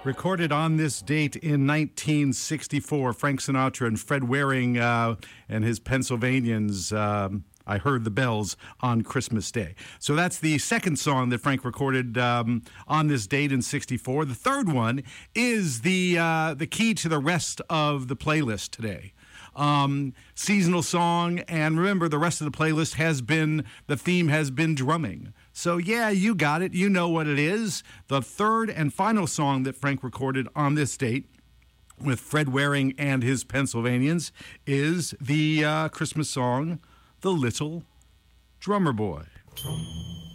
Recorded on this date in 1964, Frank Sinatra and Fred Waring and his Pennsylvanians, I Heard the Bells on Christmas Day. So that's the second song that Frank recorded on this date in 64. The third one is the key to the rest of the playlist today. Seasonal song, and remember, the rest of the playlist the theme has been drumming. So yeah, you got it. You know what it is. The third and final song that Frank recorded on this date with Fred Waring and his Pennsylvanians is the Christmas song, The Little Drummer Boy.